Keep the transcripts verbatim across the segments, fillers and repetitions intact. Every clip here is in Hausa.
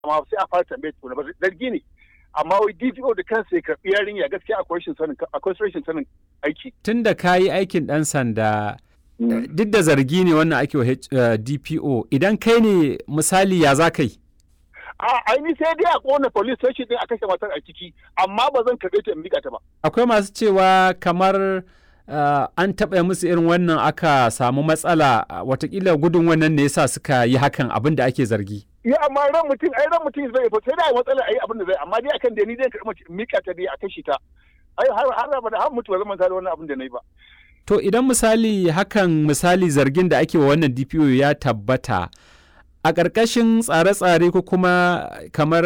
amma sai a fara tambaye tukuna ba zargi ne. Amma wai D P O da kansa ya karɓi yarinya gaskiya akwai rashin sanin akwai rashin sanin aiki. Tun da ka yi aikin ɗan sanda duk da zargi ne wannan ake wa D P O idan kai ne misali ya za ka yi? A aini sai dai a kona police station din a kashe matar a ciki amma ba zan karɓe ta in miƙa ta ba. Akwai masu cewa kamar uh, an taɓa musu irin wannan aka samu matsala watakila gudun wannan ne yasa suka yi hakan abin da ake zargi. Ya amma ran mutum ai ran mutum zai fa sai da matsala ai abin da zai amma dai akan da ni zai karɓi miƙa ta dai a kashe ta. Ai har har ba da har mutu ba zan manta da wannan abin da nayi ba. To idan misali hakan misali zargin da ake wa wannan D P O ya tabbata a ƙarƙashin tsare-tsare ko kuma kamar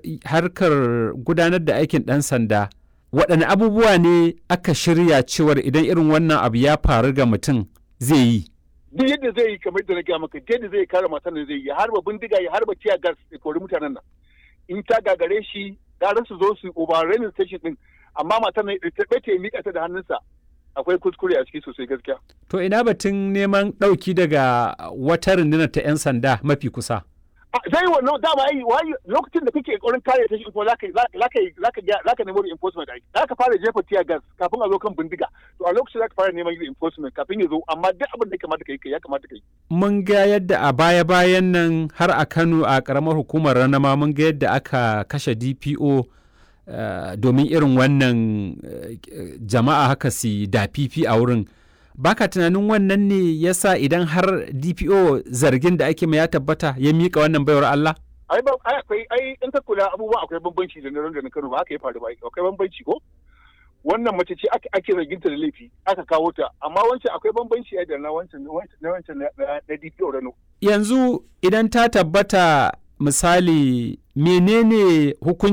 harkar gudanar da aikin ɗan sanda waɗanne abubuwa ne aka shirya cewar idan irin wannan abu ya faru ga mutum zai yi? Duk yadda zai yi kamar da na gaya maka yadda zai kare matan da zai yi harba bindiga ya harba tiya gas ya kori mutanen nan in ta gagare shi gara su zo su overrunning station din amma matan nan ta ɓace ya miƙa ta da hannunsa akwai kuskure a ciki sosai gaskiya. To ina batun neman ɗauki daga wata rundunar ta 'yan sanda mafi kusa? Zai wannan dama ai lokacin da kake ƙoƙarin kare ta shi kuma zaka zaka zaka zaka nemo reinforcement ai. Zaka fara jefa tear gas kafin a zo kan bindiga. To a lokacin zaka fara neman reinforcement kafin ya zo amma duk abin da ya kamata kai ya kamata kai. Mun ga yadda a baya-bayan nan har a Kano a ƙaramar hukumar Ranama mun ga yadda aka kashe D P O Uh, domin irin wannan uh, jama'a haka si da fifi a wurin baka tunanin wannan ne yasa idan har D P O zargin da ake mai ya tabbata ya mika wannan baiwar Allah? Ai ba ai akwai ai in ka kula abubuwan akwai bambanci da na na Kano ba haka ya faru ba akwai bambanci ko wannan mace ce ake ake zargin ta da laifi aka kawo ta amma wancan akwai bambanci da na wancan na wancan na D P O Rano. Yanzu idan ta tabbata misali menene hukunci